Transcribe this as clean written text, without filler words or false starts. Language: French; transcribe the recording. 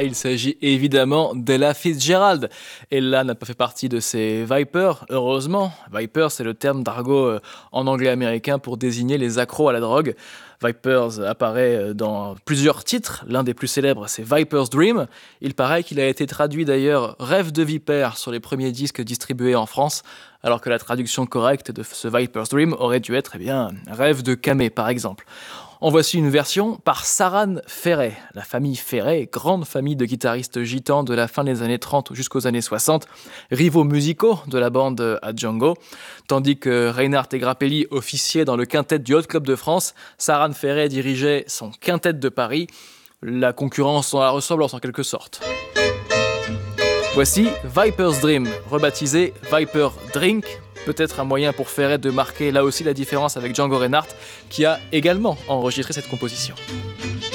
Et il s'agit évidemment d'Ella Fitzgerald. Ella n'a pas fait partie de ces Vipers, heureusement. Viper, c'est le terme d'argot en anglais américain pour désigner les accros à la drogue. Vipers apparaît dans plusieurs titres. L'un des plus célèbres, c'est Viper's Dream. Il paraît qu'il a été traduit d'ailleurs Rêve de vipère sur les premiers disques distribués en France, alors que la traduction correcte de ce Viper's Dream aurait dû être Rêve de camé par exemple. En voici une version par Saran Ferret. La famille Ferret, grande famille de guitaristes gitans de la fin des années 30 jusqu'aux années 60, rivaux musicaux de la bande à Django. Tandis que Reinhard et Grappelli officiaient dans le quintet du Hot Club de France, Saran Ferret dirigeait son quintet de Paris. La concurrence dans la ressemblance en quelque sorte. Voici Viper's Dream, rebaptisé Viper Drink. Peut-être un moyen pour Ferret de marquer là aussi la différence avec Django Reinhardt, qui a également enregistré cette composition.